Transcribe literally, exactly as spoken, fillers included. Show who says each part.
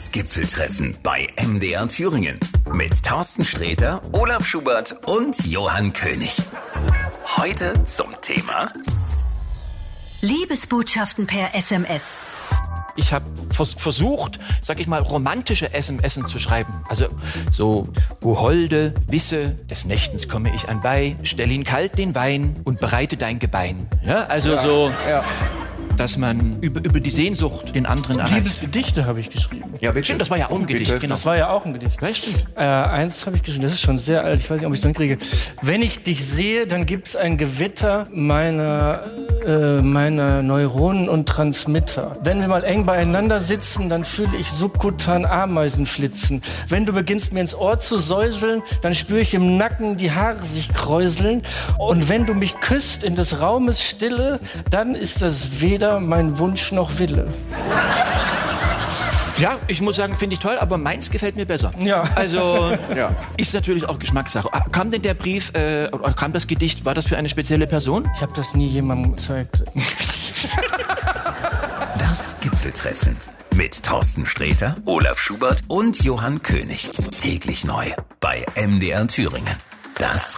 Speaker 1: Das Gipfeltreffen bei M D R Thüringen mit Thorsten Sträter, Olaf Schubert und Johann König. Heute zum Thema
Speaker 2: Liebesbotschaften per S M S.
Speaker 3: Ich habe vers- versucht, sag ich mal, romantische S M S zu schreiben. Also so, o Holde, wisse, des Nächtens komme ich anbei, stell ihn kalt den Wein und bereite dein Gebein. Ja, also
Speaker 4: Ja,
Speaker 3: so,
Speaker 4: ja.
Speaker 3: dass man über, über die Sehnsucht den anderen erreicht.
Speaker 5: Liebesgedichte habe ich geschrieben.
Speaker 4: Ja, bitte.
Speaker 3: Stimmt, das war ja auch ein Gedicht, genau.
Speaker 5: Das war ja auch ein Gedicht.
Speaker 3: Ja, stimmt.
Speaker 5: Äh, eins habe ich geschrieben, das ist schon sehr alt, ich weiß nicht, ob ich es hinkriege. Wenn ich dich sehe, dann gibt es ein Gewitter meiner, äh, meiner Neuronen und Transmitter. Wenn wir mal eng beieinander sitzen, dann fühle ich subkutan Ameisen flitzen. Wenn du beginnst mir ins Ohr zu säuseln, dann spüre ich im Nacken die Haare sich kräuseln. Und wenn du mich küsst in des Raumes Stille, dann ist das weder mein Wunsch noch Wille.
Speaker 3: Ja, ich muss sagen, finde ich toll, aber meins gefällt mir besser.
Speaker 5: Ja.
Speaker 3: Also
Speaker 4: Ja.
Speaker 3: ist natürlich auch Geschmackssache. Ah, kam denn der Brief, äh, oder kam das Gedicht, war das für eine spezielle Person?
Speaker 5: Ich habe das nie jemandem gezeigt.
Speaker 1: Das Gipfeltreffen mit Thorsten Sträter, Olaf Schubert und Johann König. Täglich neu bei M D R Thüringen. Das